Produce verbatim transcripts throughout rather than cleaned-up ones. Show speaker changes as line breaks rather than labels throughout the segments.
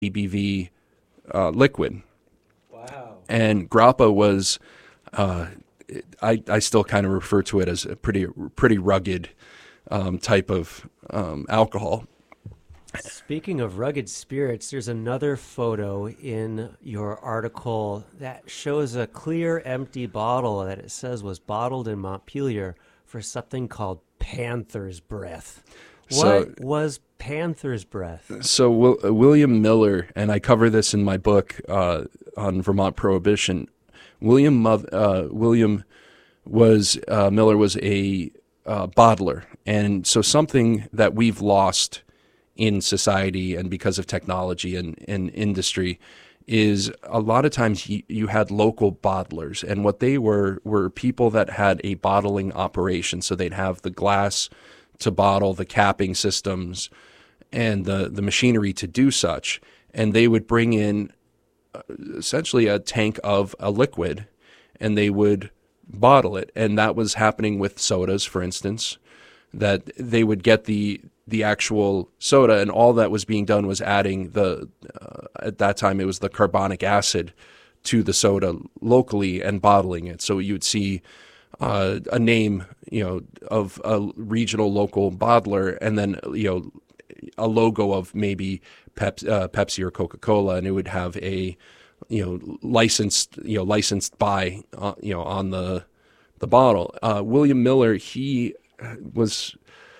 A B V uh, liquid.
Wow.
And grappa was, uh, I, I still kind of refer to it as a pretty pretty rugged um, type of um, alcohol.
Speaking of rugged spirits, there's another photo in your article that shows a clear, empty bottle that it says was bottled in Montpelier for something called Panther's Breath.
So,
What was Panther's Breath?
so Will, uh, William Miller, and I cover this in my book uh, on Vermont Prohibition. William Mo- uh, William was uh, Miller was a uh, bottler, and so something that we've lost in society and because of technology and, and industry is a lot of times you, you had local bottlers, and what they were were people that had a bottling operation. So they'd have the glass to bottle, the capping systems, and the, the machinery to do such, and they would bring in uh, essentially a tank of a liquid, and they would bottle it. And that was happening with sodas, for instance, that they would get the the actual soda, and all that was being done was adding the, uh, at that time it was the carbonic acid to the soda locally and bottling it. So you would see uh, a name, you know, of a regional local bottler, and then, you know, a logo of maybe Pep, uh, Pepsi or Coca-Cola, and it would have a, you know, licensed, you know, licensed by, uh, you know, on the the bottle. Uh, William Miller, he was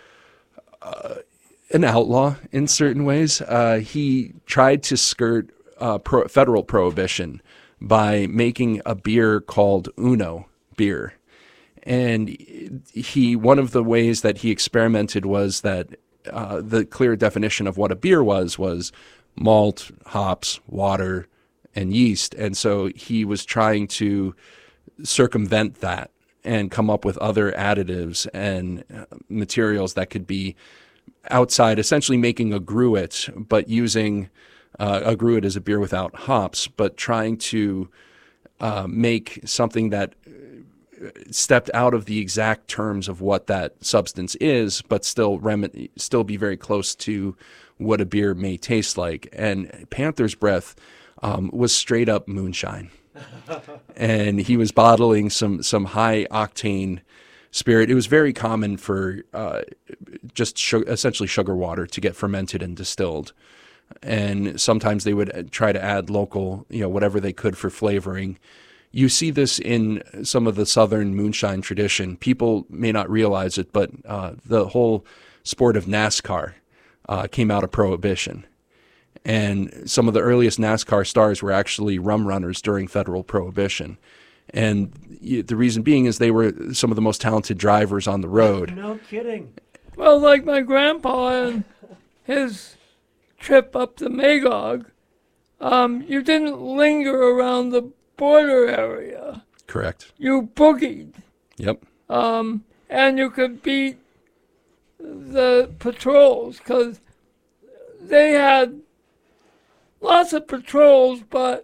uh, an outlaw in certain ways. Uh, he tried to skirt uh, pro- federal prohibition by making a beer called Uno beer. And he, one of the ways that he experimented was that uh, the clear definition of what a beer was, was malt, hops, water, and yeast. And so he was trying to circumvent that and come up with other additives and uh, materials that could be outside, essentially making a gruit, but using uh, a gruit as a beer without hops, but trying to uh, make something that stepped out of the exact terms of what that substance is, but still rem- still be very close to what a beer may taste like. And Panther's Breath um, was straight up moonshine. And he was bottling some some high octane spirit. It was very common for uh, just su- essentially sugar water to get fermented and distilled. And sometimes they would try to add local, you know, whatever they could for flavoring. You see this in some of the Southern moonshine tradition. People may not realize it, but uh, the whole sport of NASCAR uh, came out of Prohibition. And some of the earliest NASCAR stars were actually rum runners during federal prohibition. And the reason being is they were some of the most talented drivers on the road.
No kidding.
Well, like my grandpa and his trip up the Magog, um, you didn't linger around the border area.
Correct.
You boogied.
Yep.
Um, and you could beat the patrols because they had lots of patrols, but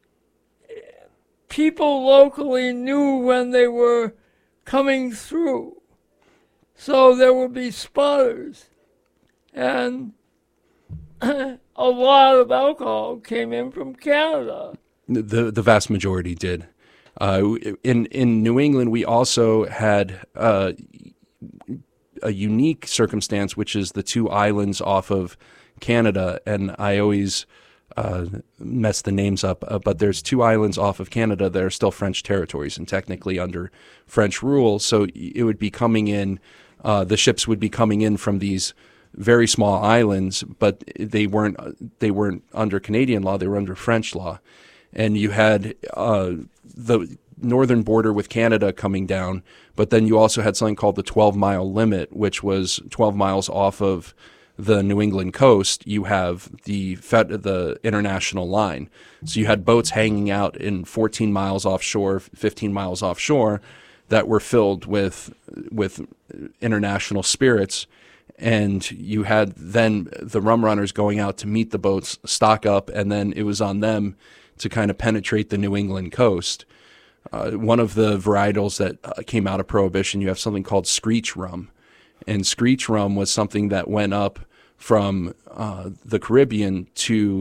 people locally knew when they were coming through. So there would be spotters. And a lot of alcohol came in from Canada.
The the vast majority did. Uh, in in New England, we also had uh, a unique circumstance, which is the two islands off of Canada, and I always uh, mess the names up. Uh, but there's two islands off of Canada that are still French territories and technically under French rule. So it would be coming in. Uh, the ships would be coming in from these very small islands, but they weren't they weren't under Canadian law. They were under French law. And you had uh, the northern border with Canada coming down, but then you also had something called the twelve-mile limit, which was twelve miles off of the New England coast. You have the fed, the international line. So you had boats hanging out in fourteen miles offshore, fifteen miles offshore, that were filled with with international spirits. And you had then the rum runners going out to meet the boats, stock up, and then it was on them to kind of penetrate the New England coast. Uh, one of the varietals that uh, came out of Prohibition, you have something called screech rum. And screech rum was something that went up from uh, the Caribbean to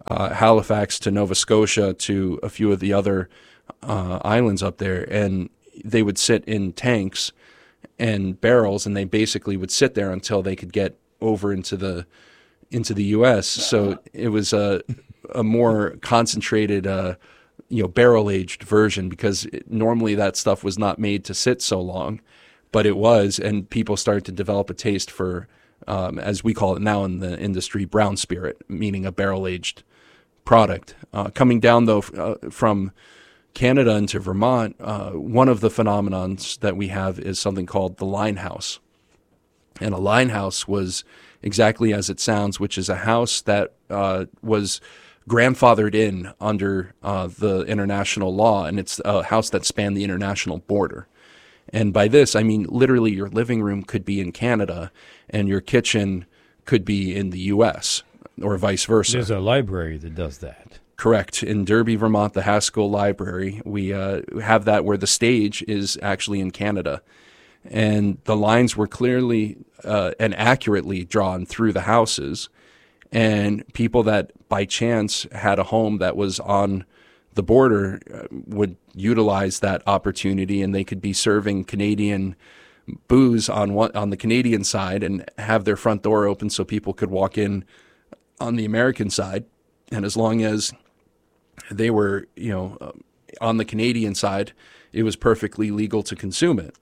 uh, Halifax to Nova Scotia to a few of the other uh, islands up there, and they would sit in tanks and barrels, and they basically would sit there until they could get over into the into the U S. So it was a a more concentrated, uh, you know, barrel aged version, because it, normally that stuff was not made to sit so long, but it was, and people started to develop a taste for, um, as we call it now in the industry, brown spirit, meaning a barrel aged product. Uh, coming down though uh, from Canada into Vermont, uh, one of the phenomenons that we have is something called the line house. And a line house was exactly as it sounds, which is a house that uh, was grandfathered in under uh, the international law, and it's a house that spanned the international border. And by this, I mean literally your living room could be in Canada and your kitchen could be in the U S, or vice versa.
There's a library that does that.
Correct. In Derby, Vermont, the Haskell Library, we uh, have that where the stage is actually in Canada. And the lines were clearly uh, and accurately drawn through the houses. And people that by chance had a home that was on the border uh, would utilize that opportunity, and they could be serving Canadian booze on one, on the Canadian side and have their front door open so people could walk in on the American side. And as long as they were, you know, uh, on the Canadian side, it was perfectly legal to consume it.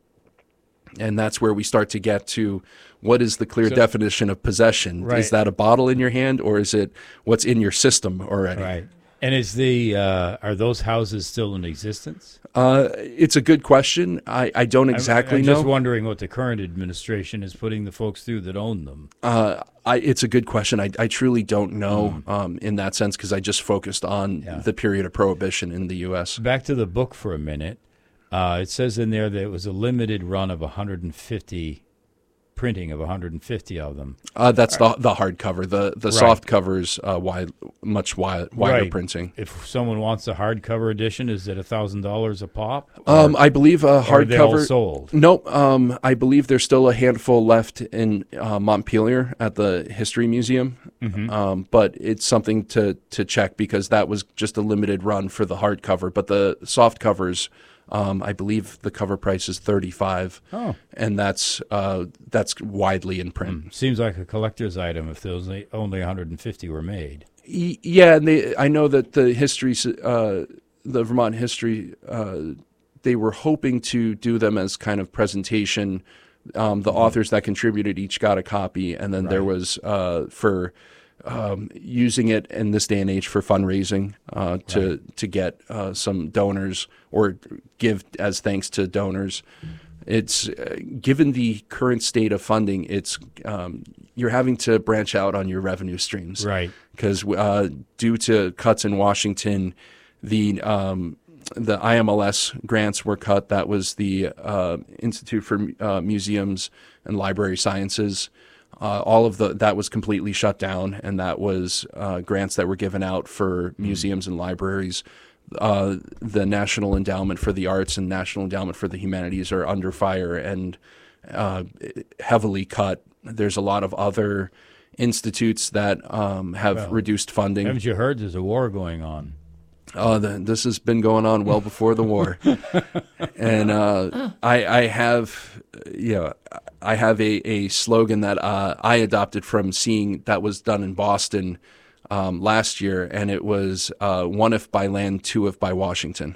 And that's where we start to get to what is the clear
So-
definition of possession.
Right.
Is that a bottle in your hand, or is it what's in your system already?
Right. And is the uh, are those houses still in existence?
Uh, it's a good question. I, I don't exactly
I'm, I'm
know.
just wondering what the current administration is putting the folks through that own them.
Uh, I, it's a good question. I, I truly don't know um, in that sense, because I just focused on
Yeah.
the period of prohibition in the U S.
Back to the book for a minute. Uh, it says in there that it was a limited run of one hundred fifty, printing of one hundred fifty of them.
Uh, that's the the hardcover. The the
Right.
soft covers, uh, wide, much wide, wider
Right.
printing.
If someone wants a hardcover edition, is it one thousand dollars a pop?
Um, I believe a
Or are they all
hardcover.
sold?
Nope. Um, I believe there's still a handful left in uh, Montpelier at the History Museum.
Mm-hmm.
Um, but it's something to to check, because that was just a limited run for the hardcover. But the soft covers, um, I believe the cover price is thirty-five,
Oh.
and that's uh, that's widely in print.
Seems like a collector's item if those only one hundred fifty were made.
Y- Yeah, and they, I know that the history, uh, the Vermont history, uh, they were hoping to do them as kind of presentation. Um, the authors that contributed each got a copy, and then there
Right.
was uh, for um, using it in this day and age for fundraising uh, to
Right.
to get uh, some donors or give as thanks to donors. It's uh, given the current state of funding, it's um, you're having to branch out on your revenue streams,
Right.
because uh, due to cuts in Washington, the um, the I M L S grants were cut. That was the uh, Institute for uh, Museums and Library Sciences. Uh, all of the that was completely shut down, and that was uh, grants that were given out for museums and libraries. Uh, the National Endowment for the Arts and National Endowment for the Humanities are under fire and uh, heavily cut. There's a lot of other institutes that um, have
Well,
reduced funding.
Haven't you heard there's a war going on?
Uh, the, this has been going on well before the war, and uh, I, I have, you know, I have a, a slogan that uh, I adopted from seeing that was done in Boston um, last year, and it was uh, one if by land, two if by Washington.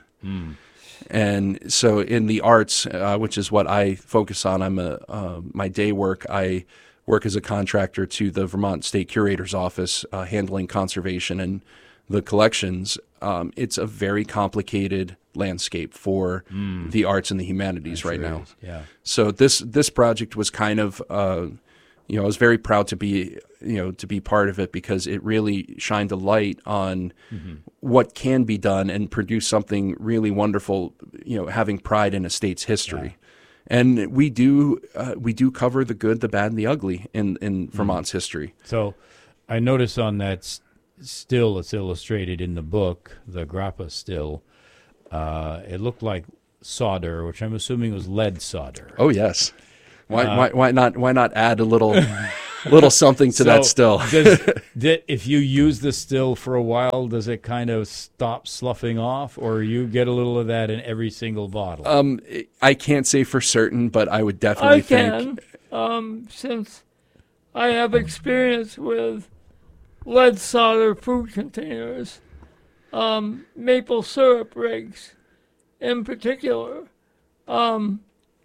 And so in the arts, uh, which is what I focus on, I'm a uh, my day work. I work as a contractor to the Vermont State Curator's Office, uh, handling conservation and the collections. Um, it's a very complicated landscape for the arts and the humanities right
Sure
now.
is, Yeah.
So this this project was kind of, uh, you know, I was very proud to be, you know, to be part of it, because it really shined a light on what can be done and produce something really wonderful. You know, having pride in a state's history, and we do uh, we do cover the good, the bad, and the ugly in in Vermont's history.
So I notice on that s- still that's illustrated in the book, the grappa still, uh, it looked like solder, which I'm assuming was lead solder.
Oh yes. Why,
Uh,
why, why not? Why not add a little, little something to that still.
does, did, if you use the still for a while, does it kind of stop sloughing off, or you get a little of that in every single bottle?
Um, I can't say for certain, but I would definitely
I can,
think.
um, since I have experience with lead solder food containers, um, maple syrup rigs in particular. Um,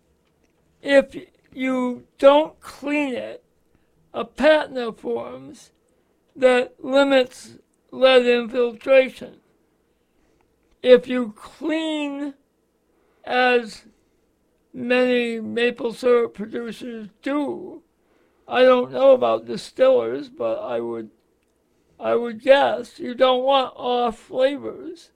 if you don't clean it, a patina forms that limits lead infiltration. If you clean, as many maple syrup producers do, I don't know about distillers, but I would I would guess you don't want off flavors.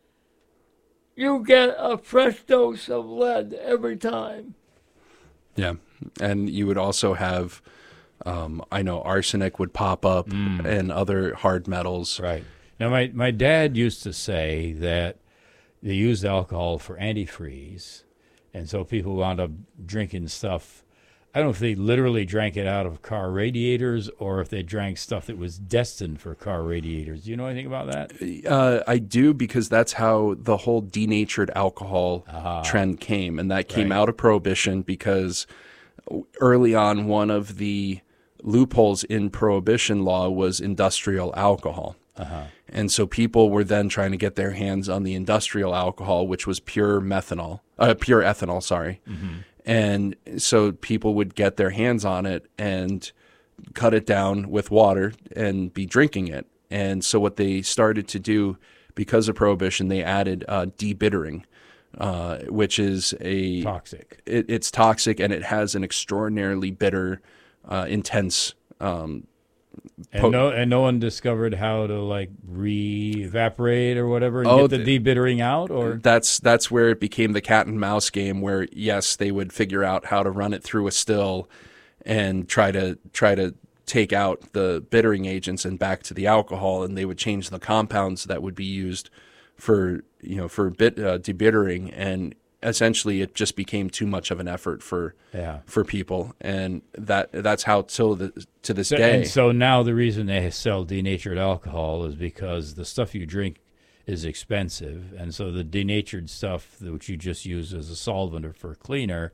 You get a fresh dose of lead every time.
Yeah, and you would also have, um, I know arsenic would pop up
Mm.
and other hard metals.
Right. Now, my, my dad used to say that they used alcohol for antifreeze, and so people wound up drinking stuff. I don't know if they literally drank it out of car radiators or if they drank stuff that was destined for car radiators. Do you know anything about that?
Uh, I do, because that's how the whole denatured alcohol
Ah.
trend came, and that came
Right.
out of Prohibition because early on one of the loopholes in Prohibition law was industrial alcohol.
Uh-huh.
And so people were then trying to get their hands on the industrial alcohol, which was pure methanol, uh, pure ethanol, sorry.
Mm-hmm.
And so people would get their hands on it and cut it down with water and be drinking it. And so what they started to do, because of Prohibition, they added uh, debittering, uh, which is a
Toxic.
It, it's toxic, and it has an extraordinarily bitter, uh, intense. Um,
And
po-
no, and no one discovered how to like re-evaporate or whatever and
Oh,
get the debittering out, or
that's that's where it became the cat and mouse game, where yes, they would figure out how to run it through a still and try to try to take out the bittering agents and back to the alcohol, and they would change the compounds that would be used for you know for bit uh, debittering, and essentially it just became too much of an effort for
yeah.
for people, and that that's how till the to this
So,
day.
and so now the reason they sell denatured alcohol is because the stuff you drink is expensive, and so the denatured stuff, which you just use as a solvent or for a cleaner,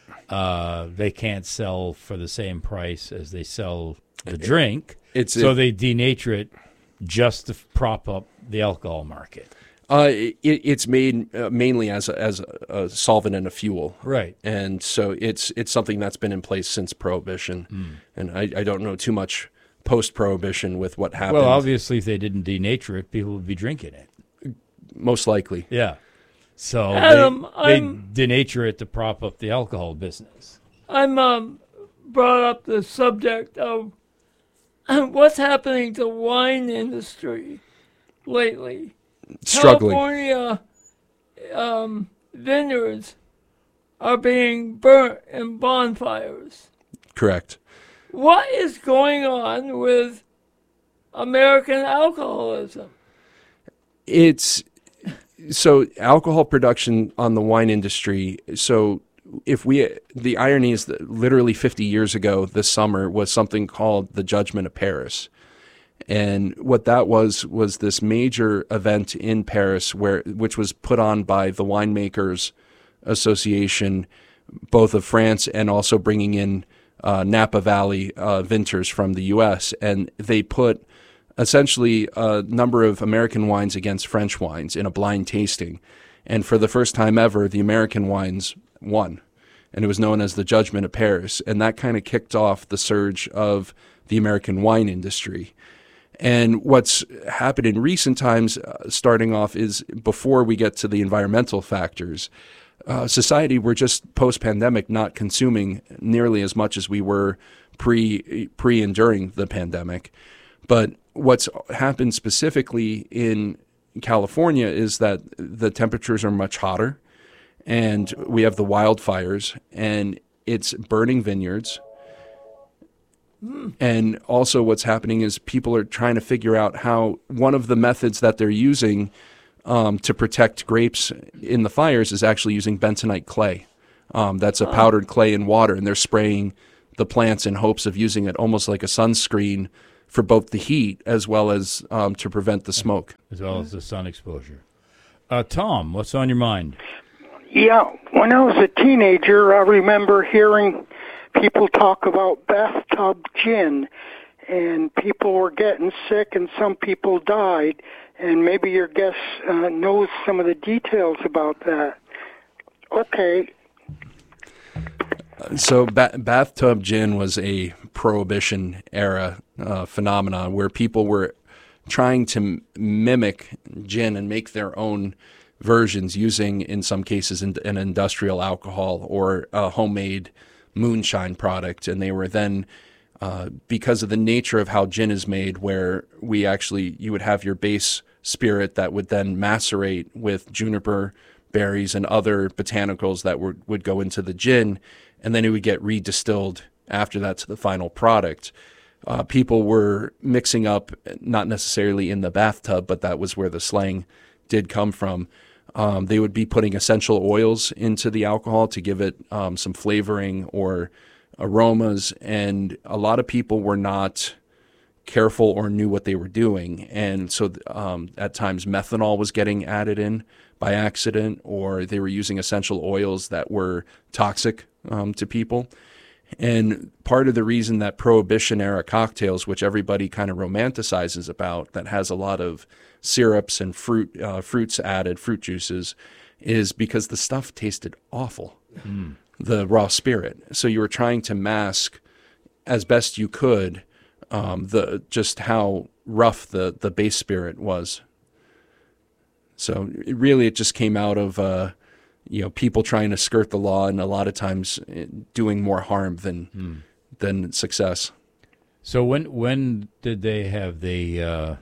uh, they can't sell for the same price as they sell the drink.
It's
so
it-
they denature it just to prop up the alcohol market.
Uh, it, it's made uh, mainly as a, as a, a solvent and a fuel,
Right.
and so it's it's something that's been in place since Prohibition,
Mm.
and I, I don't know too much post Prohibition with what happened.
Well, obviously, if they didn't denature it, people would be drinking it.
Most likely,
Yeah. So
Adam,
they, they
I'm-
denature it to prop up the alcohol business.
I'm um, brought up the subject of what's happening to wine industry lately.
struggling.
California um, vineyards are being burnt in bonfires.
Correct.
What is going on with American alcoholism?
It's so alcohol production on the wine industry. So if we, the irony is that literally fifty years ago this summer was something called the Judgment of Paris. And what that was was this major event in Paris, where which was put on by the Winemakers Association, both of France and also bringing in uh, Napa Valley uh, vintners from the U S. And they put essentially a number of American wines against French wines in a blind tasting. And for the first time ever, the American wines won. And it was known as the Judgment of Paris. And that kind of kicked off the surge of the American wine industry. And what's happened in recent times, uh, starting off, is before we get to the environmental factors, uh, society, we're just post-pandemic not consuming nearly as much as we were pre, pre and during the pandemic. But what's happened specifically in California is that the temperatures are much hotter, and we have the wildfires, and it's burning vineyards. And also what's happening is people are trying to figure out how one of the methods that they're using um, to protect grapes in the fires is actually using bentonite clay. Um, that's a powdered clay in water, and they're spraying the plants in hopes of using it almost like a sunscreen for both the heat as well as um, to prevent the smoke.
As well as the sun exposure. Uh, Tom, what's on your mind?
Yeah, when I was a teenager, I remember hearing people talk about bathtub gin, and people were getting sick and some people died, and maybe your guest uh, knows some of the details about that. Okay.
So ba- bathtub gin was a Prohibition era uh, phenomenon where people were trying to m- mimic gin and make their own versions using, in some cases, in- an industrial alcohol or a homemade moonshine product. And they were then, uh, because of the nature of how gin is made, where we actually, you would have your base spirit that would then macerate with juniper berries and other botanicals that were, would go into the gin, and then it would get redistilled after that to the final product. Uh, people were mixing up, not necessarily in the bathtub, but that was where the slang did come from. Um, they would be putting essential oils into the alcohol to give it um, some flavoring or aromas, and a lot of people were not careful or knew what they were doing. And so um, at times methanol was getting added in by accident, or they were using essential oils that were toxic um, to people. And part of the reason that Prohibition era cocktails, which everybody kind of romanticizes about, that has a lot of syrups and fruit uh, fruits added, fruit juices, is because the stuff tasted awful, mm. the raw spirit. So you were trying to mask as best you could um, the just how rough the, the base spirit was. So it really, it just came out of uh, you know, people trying to skirt the law, and a lot of times doing more harm than mm. than success.
So when when did they have the uh,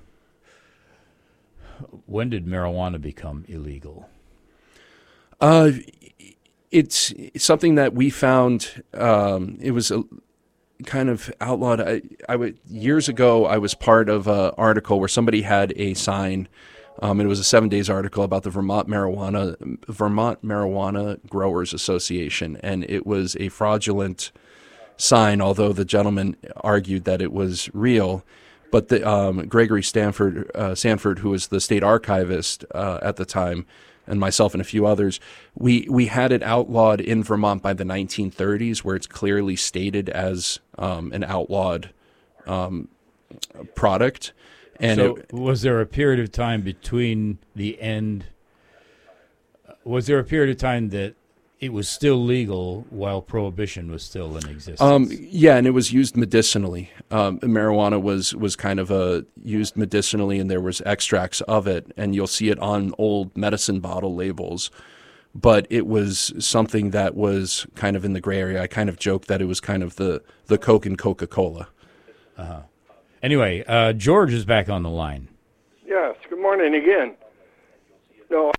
when did marijuana become illegal?
Uh, it's something that we found. Um, it was a, kind of outlawed. I, I would, years ago, I was part of an article where somebody had a sign. Um, it was a seven days article about the Vermont Marijuana Vermont Marijuana Growers Association, and it was a fraudulent sign. Although the gentleman argued that it was real, but the um, Gregory Stanford uh, Sanford, who was the state archivist uh, at the time, and myself and a few others, we we had it outlawed in Vermont by the nineteen thirties, where it's clearly stated as um, an outlawed um, product. And
so
it,
was there a period of time between the end? Was there a period of time that it was still legal while Prohibition was still in existence?
Um, yeah, and it was used medicinally. Um, marijuana was was kind of a used medicinally, and there was extracts of it, and you'll see it on old medicine bottle labels. But it was something that was kind of in the gray area. I kind of joked that it was kind of the the Coke and Coca-Cola.
Uh-huh. Anyway, uh, George is back on the line.
Yes, good morning again. No.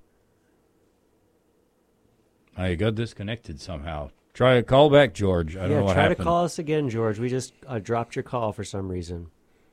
I got disconnected somehow. Try a call back, George. I don't
yeah,
know what
try
happened.
to call us again, George. We just uh, dropped your call for some reason.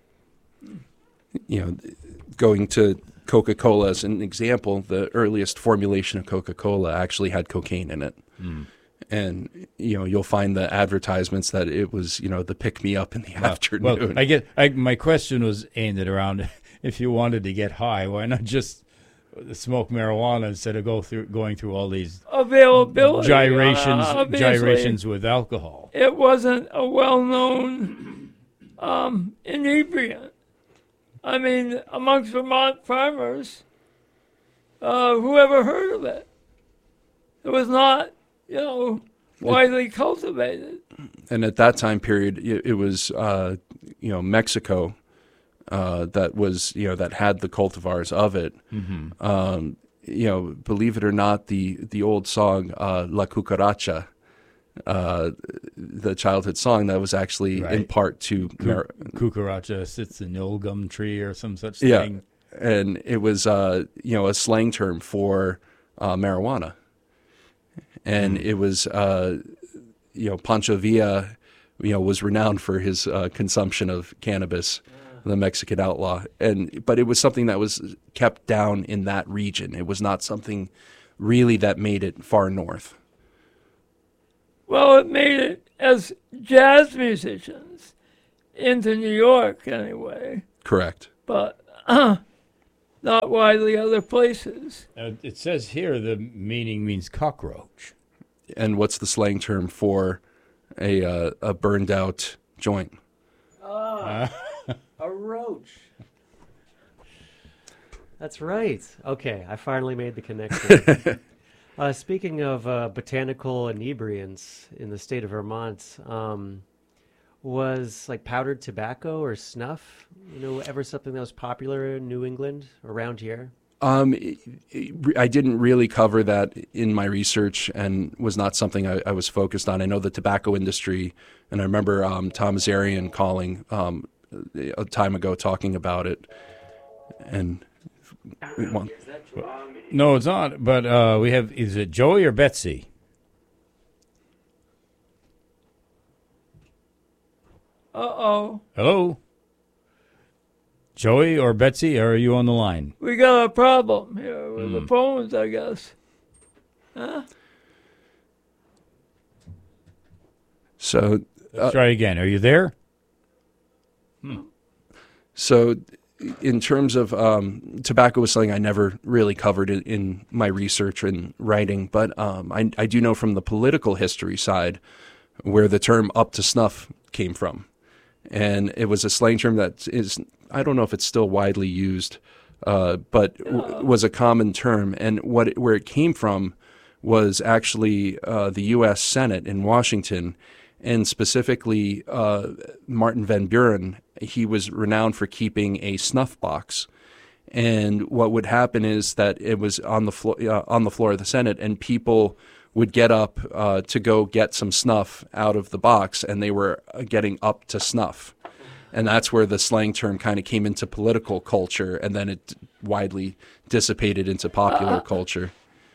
You know, going to Coca-Cola as an example, the earliest formulation of Coca-Cola actually had cocaine in it. Mm. And, you know, you'll find the advertisements that it was, you know, the pick-me-up in the
well,
afternoon.
Well, I get, I, my question was aimed at around if you wanted to get high, why not just smoke marijuana instead of go through going through all these
availability
gyrations,
uh,
gyrations with alcohol?
It wasn't a well-known um, inebriant. I mean, amongst Vermont farmers, uh, who ever heard of it? It was not, you know, widely cultivated.
And at that time period, it, it was, uh, you know, Mexico uh, that was, you know, that had the cultivars of it. Mm-hmm. Um, you know, believe it or not, the the old song uh, La Cucaracha, uh, the childhood song, that was actually right. in part to
Mar- Cucaracha sits in the old gum tree or some such
yeah.
thing.
And it was, uh, you know, a slang term for uh, marijuana. And mm. it was, uh, you know, Pancho Villa, you know, was renowned for his uh, consumption of cannabis, yeah. the Mexican outlaw. And but it was something that was kept down in that region. It was not something really that made it far north.
Well, it made it as jazz musicians into New York anyway,
Correct.
but uh, not widely other places.
Uh, it says here the meaning means cockroach.
And what's the slang term for a uh, a burned out joint?
Ah, a roach. That's right. Okay, I finally made the connection. uh, speaking of uh, botanical inebriants in the state of Vermont, um, was like powdered tobacco or snuff, you know, ever something that was popular in New England around here?
Um, it- it- I didn't really cover that in my research, and was not something I, I was focused on. I know the tobacco industry, and I remember um, Tom Azarian calling um, a time ago talking about it. And we want,
No, it's not. But uh, we have, is it Joey or Betsy?
Uh-oh.
Hello? Joey or Betsy, are you on the line?
We got a problem here with
Hmm.
the phones, I guess. Huh?
so
Let's try again. Are you there?
So, in terms of um, tobacco was something I never really covered in, in my research and writing, but um, I, I do know from the political history side where the term "up to snuff" came from, and it was a slang term that is, I don't know if it's still widely used, uh, but w- was a common term. And what it, where it came from was actually uh, the U S Senate in Washington, and specifically uh, Martin Van Buren. He was renowned for keeping a snuff box, and what would happen is that it was on the floor uh, on the floor of the Senate, and people would get up uh, to go get some snuff out of the box, and they were uh, getting up to snuff, and that's where the slang term kind of came into political culture, and then it widely dissipated into popular culture.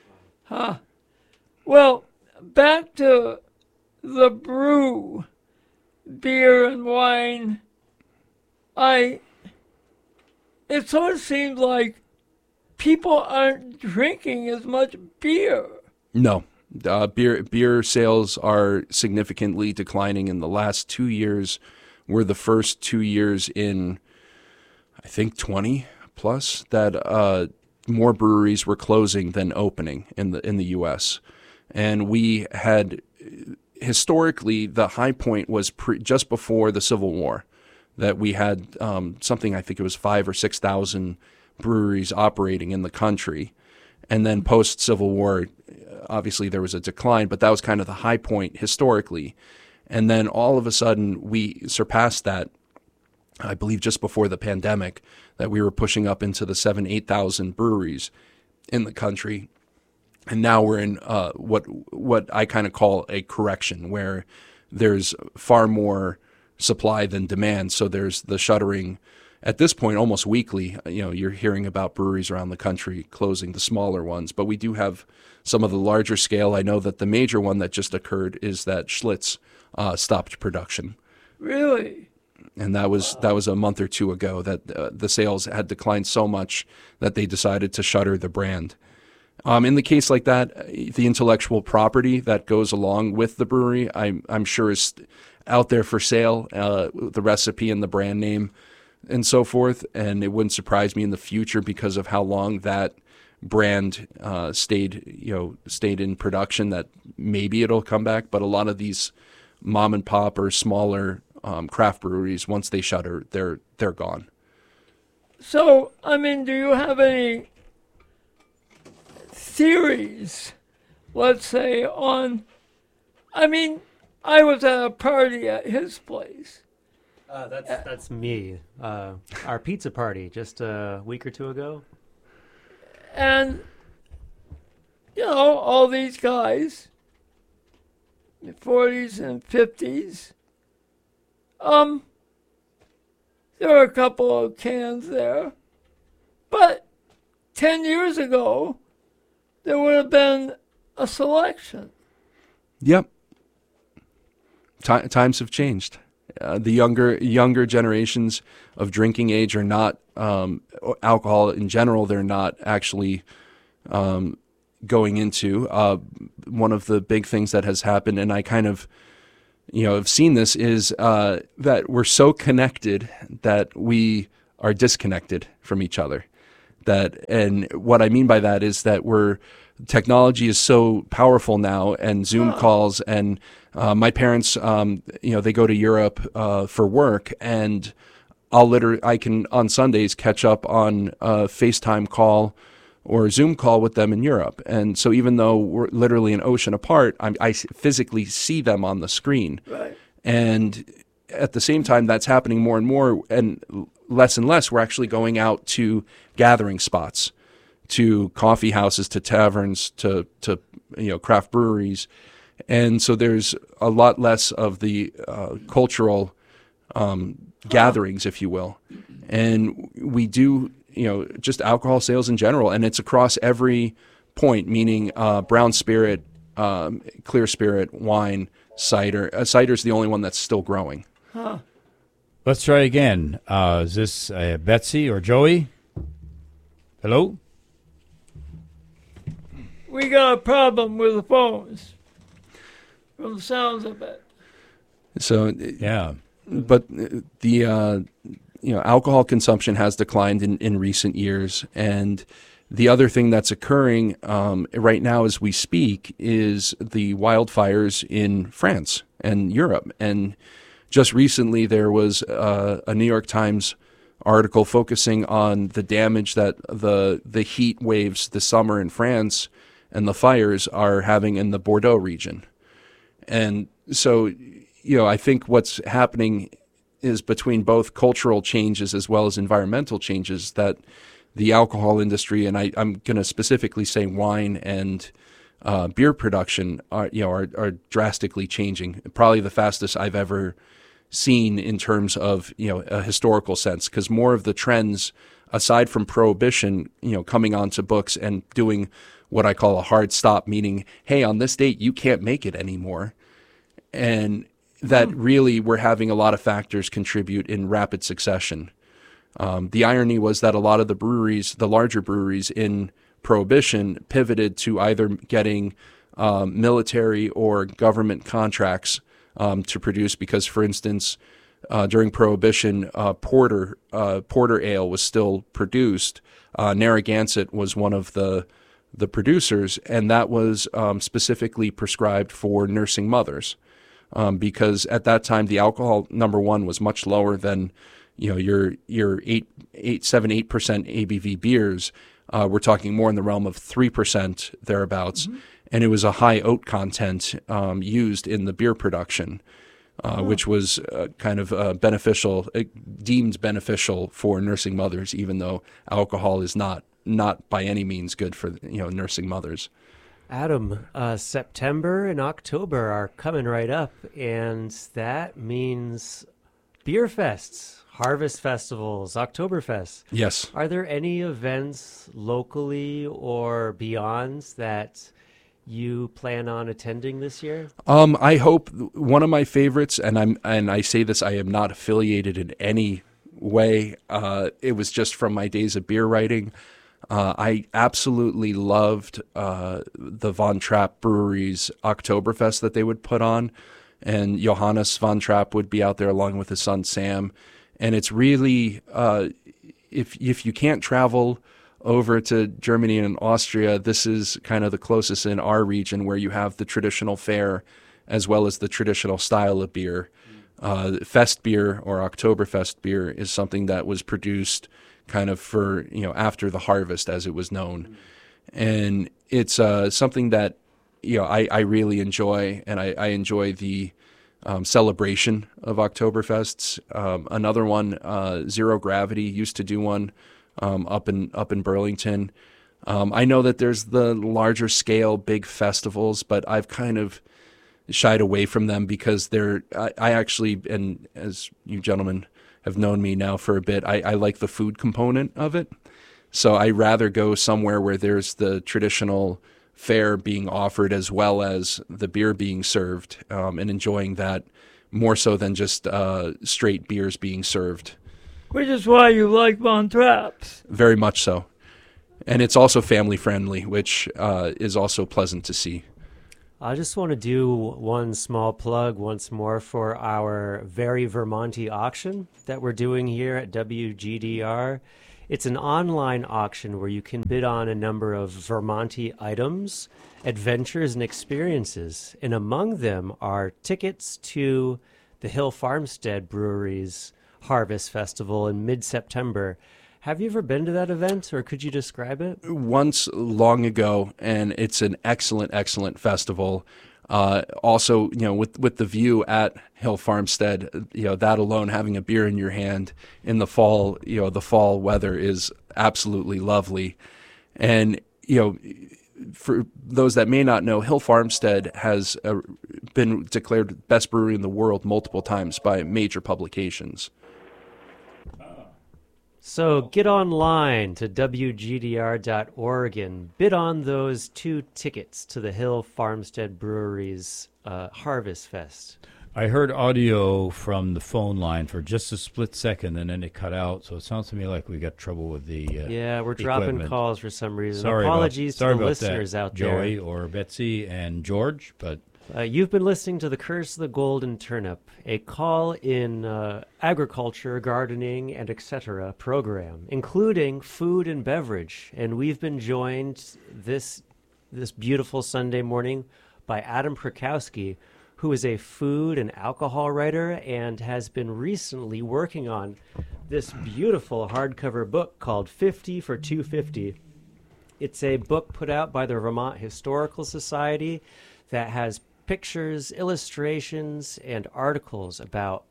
Well, back to the brew, beer and wine. I, it sort of seems like people aren't drinking as much beer.
No, uh, beer beer sales are significantly declining in the last two years. We're the first two years in, I think, twenty plus that uh, more breweries were closing than opening in the in the U S. And we had historically the high point was pre, just before the Civil War, that we had um, something, I think it was five or six thousand breweries operating in the country. And then post-Civil War, obviously there was a decline, but that was kind of the high point historically. And then all of a sudden we surpassed that, I believe just before the pandemic, that we were pushing up into the seven, eight thousand breweries in the country. And now we're in uh, what what I kind of call a correction, where there's far more supply than demand. So there's the shuttering at this point almost weekly. You know, you're hearing about breweries around the country closing, the smaller ones, but we do have some of the larger scale. I know that the major one that just occurred is that Schlitz uh, stopped production,
Really?
and that was that was a month or two ago. That uh, the sales had declined so much that they decided to shutter the brand. Um, in the case like that, the intellectual property that goes along with the brewery, I'm I'm sure is out there for sale, uh, the recipe and the brand name and so forth. And it wouldn't surprise me in the future, because of how long that brand uh, stayed, you know, stayed in production, that maybe it'll come back. But a lot of these mom and pop or smaller um, craft breweries, once they shutter, they're they're gone.
So, I mean, do you have any theories, let's say, on, I mean, I was at a party at his place.
Uh, that's that's me. Uh, our pizza party just a week or two ago.
And, you know, all these guys, forties and fifties, um, there were a couple of cans there. But ten years ago, there would have been a selection.
Yep. Ti times have changed. Uh, the younger younger generations of drinking age are not um, alcohol in general. They're not actually um, going into. Uh, one of the big things that has happened, and I kind of you know, have seen this is uh, that we're so connected that we are disconnected from each other. That, and what I mean by that is that we're technology is so powerful now, and Zoom calls, and uh, my parents, um, you know, they go to Europe uh, for work, and I'll literally, I can on Sundays catch up on a FaceTime call or a Zoom call with them in Europe. And so even though we're literally an ocean apart, I'm, I physically see them on the screen.
Right.
And at the same time, that's happening more and more, and less and less, we're actually going out to gathering spots, to coffee houses, to taverns, to, to you know, craft breweries. And so there's a lot less of the uh, cultural um, gatherings, if you will. And we do, you know, just alcohol sales in general, and it's across every point, meaning uh, brown spirit, um, clear spirit, wine, cider. Uh, cider is the only one that's still growing.
Huh.
Let's try again. Uh, is this uh, Betsy or Joey? Hello?
We got a problem with the phones from the sounds of it.
So,
Yeah.
but the uh, you know, alcohol consumption has declined in, in recent years, and the other thing that's occurring um, right now as we speak is the wildfires in France and Europe. And just recently there was uh, a New York Times article focusing on the damage that the the heat waves this summer in France and the fires are having in the Bordeaux region. And so, you know, I think what's happening is between both cultural changes as well as environmental changes that the alcohol industry, and I, I'm going to specifically say wine and uh, beer production, are you know are, are drastically changing. Probably the fastest I've ever seen in terms of you know a historical sense, because more of the trends, aside from prohibition, you know, coming onto books and doing what I call a hard stop, meaning, hey, on this date you can't make it anymore, and that really we're having a lot of factors contribute in rapid succession. Um, the irony was that a lot of the breweries, the larger breweries in Prohibition, pivoted to either getting um, military or government contracts um, to produce. Because, for instance, uh, during Prohibition, uh, porter uh, porter ale was still produced. Uh, Narragansett was one of the the producers, and that was um, specifically prescribed for nursing mothers, um, because at that time the alcohol, number one, was much lower than you know, your your eight, eight, seven, eight percent A B V beers. Uh, we're talking more in the realm of three percent thereabouts, mm-hmm. and it was a high oat content um, used in the beer production, uh, oh. which was uh, kind of uh, beneficial, uh, deemed beneficial for nursing mothers, even though alcohol is not not by any means good for you know nursing mothers.
Adam, uh, September and October are coming right up, and that means beer fests. Harvest festivals, Oktoberfest.
Yes.
Are there any events locally or beyond that you plan on attending this year?
Um, I hope one of my favorites, and I'm and I say this, I am not affiliated in any way. Uh, it was just from my days of beer writing. Uh, I absolutely loved uh, the Von Trapp Brewery's Oktoberfest that they would put on, and Johannes Von Trapp would be out there along with his son Sam. And it's really, uh, if if you can't travel over to Germany and Austria, this is kind of the closest in our region where you have the traditional fare as well as the traditional style of beer. Uh, Fest beer or Oktoberfest beer is something that was produced kind of for, you know, after the harvest, as it was known. And it's uh, something that, you know, I, I really enjoy, and I, I enjoy the Um, celebration of Oktoberfests. Um, another one, uh, Zero Gravity, used to do one um, up in up in Burlington. Um, I know that there's the larger scale big festivals, but I've kind of shied away from them because they're. I, I actually, and as you gentlemen have known me now for a bit, I, I like the food component of it. So I rather go somewhere where there's the traditional fare being offered as well as the beer being served, um, and enjoying that more so than just uh, straight beers being served.
Which is why you like Von Trapp's.
Very much so. And it's also family friendly, which uh, is also pleasant to see.
I just want to do one small plug once more for our very Vermonty auction that we're doing here at W G D R. It's an online auction where you can bid on a number of Vermonty items, adventures, and experiences. And among them are tickets to the Hill Farmstead Brewery's Harvest Festival in mid-September. Have you ever been to that event, or could you describe it?
Once long ago, and it's an excellent, excellent festival. Uh, also, you know, with with the view at Hill Farmstead, you know, that alone, having a beer in your hand in the fall, you know, the fall weather is absolutely lovely. And, you know, for those that may not know, Hill Farmstead has uh, been declared best brewery in the world multiple times by major publications.
So get online to W G D R dot org and bid on those two tickets to the Hill Farmstead Brewery's uh, Harvest Fest.
I heard audio from the phone line for just a split second, and then it cut out. So it sounds to me like we got trouble with the uh,
yeah, we're dropping
equipment.
calls for some reason.
Sorry
Apologies
about, sorry
to the
about
listeners
that,
out
Joey
there.
or Betsy and George, but
Uh, you've been listening to The Curse of the Golden Turnip, a call in uh, agriculture, gardening, and et cetera program, including food and beverage. And we've been joined this this beautiful Sunday morning by Adam Prokowski, who is a food and alcohol writer and has been recently working on this beautiful hardcover book called fifty for two fifty. It's a book put out by the Vermont Historical Society that has pictures, illustrations, and articles about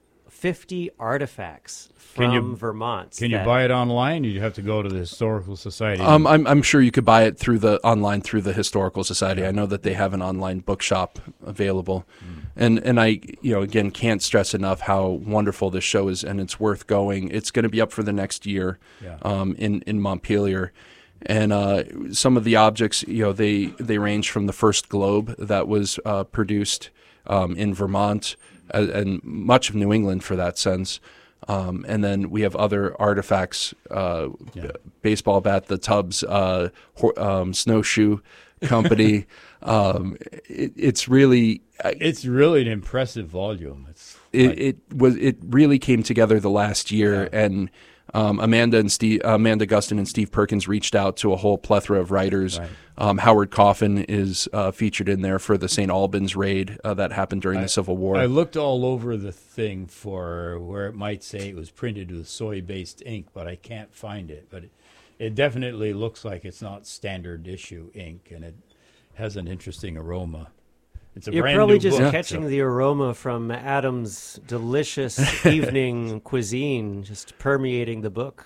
fifty artifacts from
Can you-
Vermont.
can you
that-
buy it online? Or you have to go to the Historical Society.
Um, I'm I'm sure you could buy it through the online through the Historical Society. I know that they have an online bookshop available,
Mm.
and and I you know again can't stress enough how wonderful this show is, and it's worth going. It's going to be up for the next year,
Yeah.
um, in in Montpelier, and uh, some of the objects you know they they range from the first globe that was uh, produced um, in Vermont uh, and much of New England for that sense. Um, and then we have other artifacts, uh,
Yeah.
baseball bat, the Tubbs uh, ho- um, snowshoe company. um, it, it's really I-
It's really an impressive volume. It's
it,
like-
it was it really came together the last year, and um, Amanda and Steve, Amanda Gustin and Steve Perkins reached out to a whole plethora of writers.
Right.
Um, Howard Coffin is uh, featured in there for the Saint Albans raid uh, that happened during the Civil War.
I looked all over the thing for where it might say it was printed with soy-based ink, but I can't find it. But it, it definitely looks like it's not standard issue ink, and it has an interesting aroma. It's a
You're
brand
probably
new
just
book,
catching
so-
the aroma from Adam's delicious evening cuisine just permeating the book.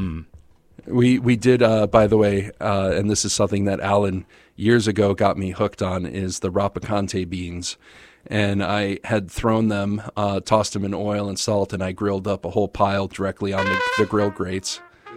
We we did, uh, by the way, uh, and this is something that Alan years ago got me hooked on, is the rapicante beans. And I had thrown them, uh, tossed them in oil and salt, and I grilled up a whole pile directly on the, the grill grates.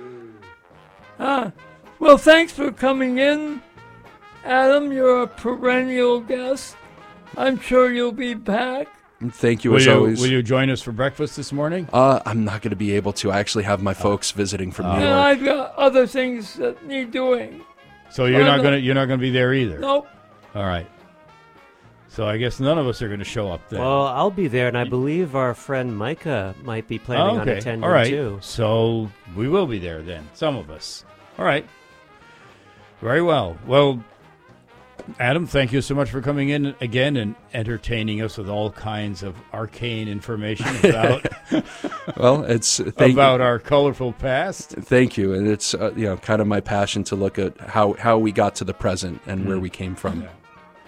Ah, well, thanks for coming in, Adam. You're a perennial guest. I'm sure you'll be back.
And thank you
Will
as
you,
always.
will you join us for breakfast this morning?
Uh, I'm not going to be able to. I actually have my folks visiting from New
And
York.
I've got other things that need doing.
So you're
I'm
not
not-
gonna you're not gonna be there either.
Nope.
All right. So I guess none of us are going to show up then.
Well, I'll be there, and I believe our friend Micah might be planning
Oh,
on
okay.
attending
All right.
too.
So we will be there then. Some of us. All right. Very well. Well, Adam, thank you so much for coming in again and entertaining us with all kinds of arcane information about
Well, it's thank
about our colorful past.
Thank you, and it's uh, you know kind of my passion to look at how, how we got to the present and where we came from.
Yeah.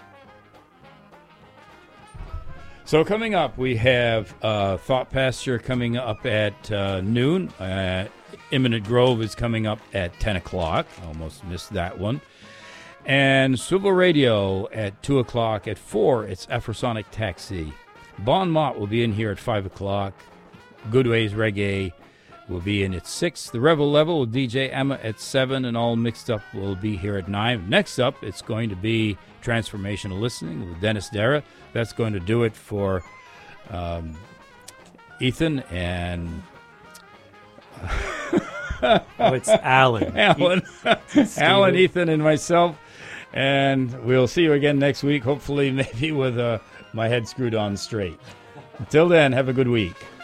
So coming up, we have uh, Thought Pasture coming up at uh, noon. Uh, Imminent Grove is coming up at ten o'clock. Almost missed that one. And Swivel Radio at two o'clock. At four, it's Afrosonic Taxi. Bon Mott will be in here at five o'clock. Goodways Reggae will be in at six. The Rebel Level with D J Emma at seven, and All Mixed Up will be here at nine. Next up, it's going to be Transformational Listening with Dennis Dara. That's going to do it for um, Ethan and
Oh, it's Alan.
Alan, Alan, Ethan, and myself. And we'll see you again next week, hopefully maybe with uh, my head screwed on straight. Until then, have a good week.